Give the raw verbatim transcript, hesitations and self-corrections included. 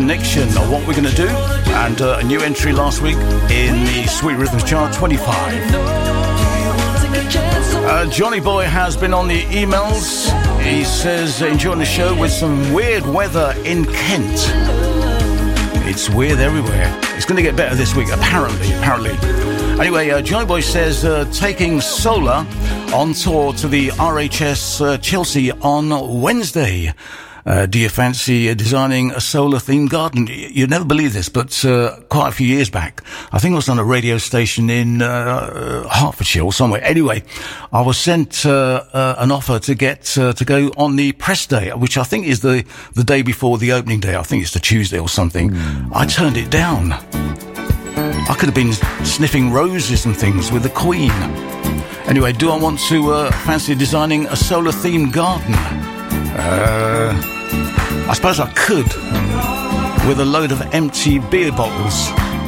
connection of what we're going to do, and uh, a new entry last week in the Sweet Rhythms chart, twenty-five. Uh, Johnny Boy has been on the emails. He says, enjoying the show with some weird weather in Kent. It's weird everywhere. It's going to get better this week, apparently, apparently. Anyway, uh, Johnny Boy says, uh, taking Solar on tour to the R H S uh, Chelsea on Wednesday. Uh, do you fancy uh, designing a solar-themed garden? You'd never believe this, but uh, quite a few years back, I think it was on a radio station in uh, Hertfordshire or somewhere. Anyway, I was sent uh, uh, an offer to get uh, to go on the press day, which I think is the, the day before the opening day. I think it's the Tuesday or something. Mm. I turned it down. I could have been sniffing roses and things with the Queen. Anyway, do I want to uh, fancy designing a solar-themed garden? Uh, I suppose I could, with a load of empty beer bottles.